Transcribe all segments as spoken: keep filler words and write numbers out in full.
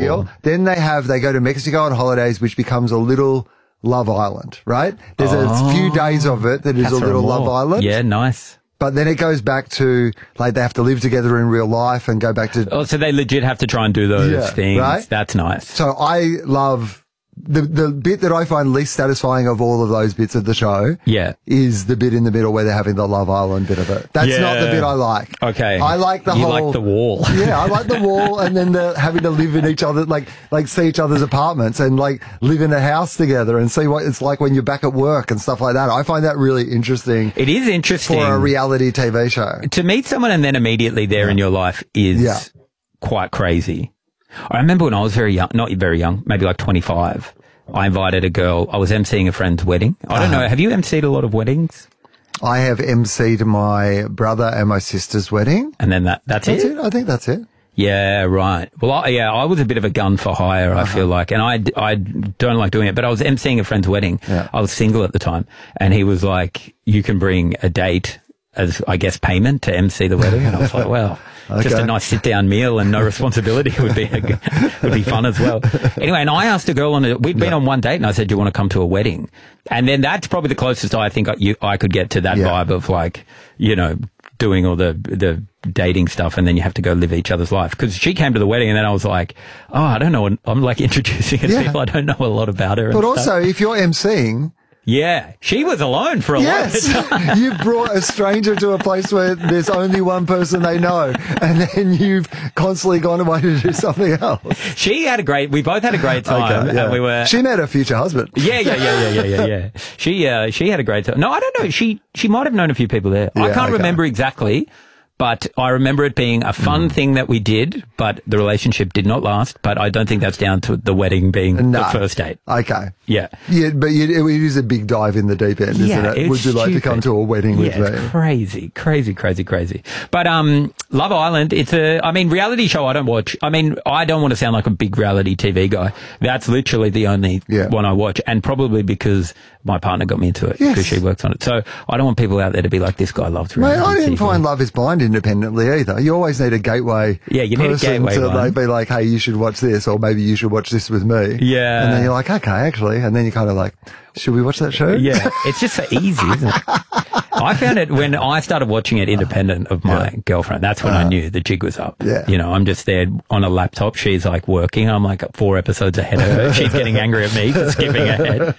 deal. Then they have, they go to Mexico on holidays, which becomes a little Love Island, right? There's Oh. a few days of it that is Catherine a little Moore. Love Island. Yeah, nice. But then it goes back to, like, they have to live together in real life and go back to... Oh, so they legit have to try and do those Yeah, things. right? That's nice. So I love... The the bit that I find least satisfying of all of those bits of the show Yeah. is the bit in the middle where they're having the Love Island bit of it. That's Yeah. not the bit I like. Okay. I like the You whole... like the wall. Yeah, I like the wall and then the having to live in each other, like, like see each other's apartments and like live in a house together and see what it's like when you're back at work and stuff like that. I find that really interesting It is interesting. for a reality T V show. To meet someone and then immediately they're in your life is Yeah. quite crazy. I remember when I was very young, not very young, maybe like twenty-five, I invited a girl. I was emceeing a friend's wedding. I don't Uh-huh. know. Have you emceed a lot of weddings? I have emceed my brother and my sister's wedding. And then that, that's, That's it? it. I think that's it. Yeah, right. Well, I, yeah, I was a bit of a gun for hire, I feel like, and I, I don't like doing it, but I was emceeing a friend's wedding. Yeah. I was single at the time, and he was like, you can bring a date as, I guess, payment to emcee the wedding. And I was like, well, just Okay. a nice sit-down meal and no responsibility would be a, g- would be fun as well. Anyway, and I asked a girl on a, we'd been on one date, and I said, do you want to come to a wedding? And then that's probably the closest I think I, you, I could get to that Yeah. vibe of like, you know, doing all the the dating stuff, and then you have to go live each other's life. Because she came to the wedding, and then I was like, oh, I don't know. I'm like introducing her to Yeah. people. I don't know a lot about her. But and also, stuff. if you're emceeing, Yeah, she was alone for a yes, long time. you've brought a stranger to a place where there's only one person they know, and then you've constantly gone away to do something else. She had a great. We both had a great time, yeah. and we were. She met her future husband. yeah, yeah, yeah, yeah, yeah, yeah, yeah. She, uh, she had a great time. No, I don't know. She, she might have known a few people there. I Yeah, can't okay. remember exactly, but I remember it being a fun thing that we did, but the relationship did not last. But I don't think that's down to the wedding being No. the first date. Okay. Yeah. Yeah, but you, it is a big dive in the deep end, isn't it? it's Would you like to come stupid. to a wedding yeah, with it's me? crazy, crazy, crazy, crazy. But um, Love Island, it's a, I mean, reality show I don't watch. I mean, I don't want to sound like a big reality T V guy. That's literally the only Yeah. one I watch, and probably because my partner got me into it, Yes. because she works on it. So I don't want people out there to be like, this guy loves Mate, reality I didn't T V. find Love is Blind independently either. You always need a gateway Yeah, you need a person gateway to one. like, be like, hey, you should watch this, or maybe you should watch this with me. Yeah. And then you're like, okay, actually. And then you're kind of like, should we watch that show? Yeah, it's just so easy, isn't it? I found it when I started watching it independent of my Yeah. girlfriend. That's when I knew the jig was up. Yeah. You know, I'm just there on a laptop. She's like working. I'm like four episodes ahead of her. She's getting angry at me for skipping ahead.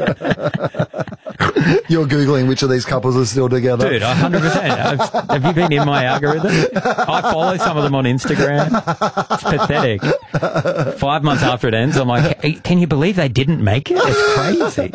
You're Googling which of these couples are still together. Dude, one hundred percent. I've- Have you been in my algorithm? I follow some of them on Instagram. It's pathetic. Five months after it ends, I'm like, hey, can you believe they didn't make it? It's crazy.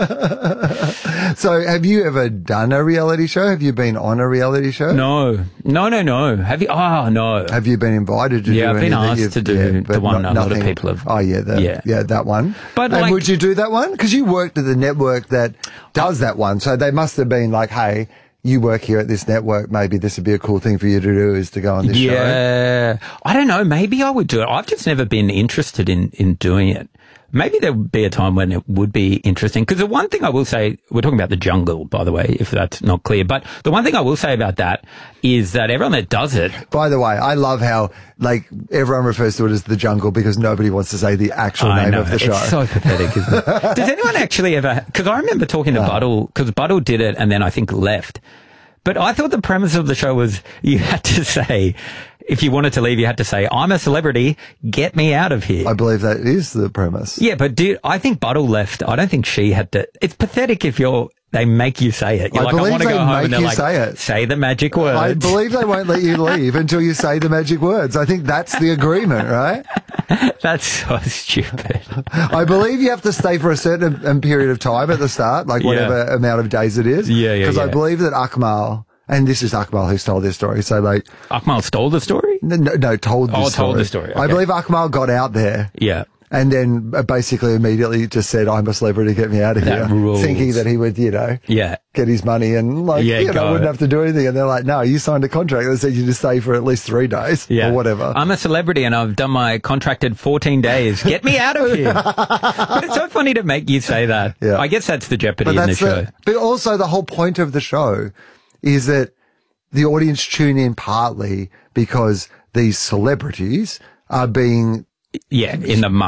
So have you ever done a reality show? Have you been on a reality show? No, no, no, no. Have you? Oh, no. Have you been invited to Yeah, do I've been any that asked you've- to do yeah, the but one not- a lot of nothing- people have- Oh, yeah, the, Yeah. yeah. that one. But and like- would you do that one? Because you worked at the network that does that one. So they must have been like, hey, you work here at this network. Maybe this would be a cool thing for you to do, is to go on this show. Yeah. I don't know. Maybe I would do it. I've just never been interested in, in doing it. Maybe there would be a time when it would be interesting. Because the one thing I will say, we're talking about The Jungle, by the way, if that's not clear. But the one thing I will say about that is that everyone that does it, By the way, I love how, like, everyone refers to it as The Jungle because nobody wants to say the actual I name know, of the show. it's so pathetic, isn't it? Does anyone actually ever, because I remember talking to Buttle, because Buttle did it and then I think left. But I thought the premise of the show was you had to say, if you wanted to leave, you had to say, I'm a celebrity, get me out of here. I believe that is the premise. Yeah, but dude, I think Buttle left. I don't think she had to. It's pathetic if you're, they make you say it. You're I like, I believe want to they go home make and they're you like, say it. say the magic words. I believe they won't let you leave until you say the magic words. I think that's the agreement, right? That's so stupid. I believe you have to stay for a certain um, period of time at the start, like whatever Yeah. amount of days it is. Yeah, yeah, Because I yeah. believe that Akmal, and this is Akmal who's told this story, so like, Akmal stole the story? no, no, no told this Oh, story. told the story, I okay. believe Akmal got out there. Yeah. And then uh, basically immediately just said, I'm a celebrity, get me out of That here. rules. Thinking that he would, you know, Yeah. get his money and like, Yeah, you know, go. wouldn't have to do anything. And they're like, no, you signed a contract that said you to stay for at least three days Yeah. or whatever. I'm a celebrity and I've done my contracted fourteen days. Get me out of here. But it's so funny to make you say that. Yeah. I guess that's the jeopardy but in the that's show. the, but also the whole point of the show is that the audience tune in partly because these celebrities are being Yeah, in the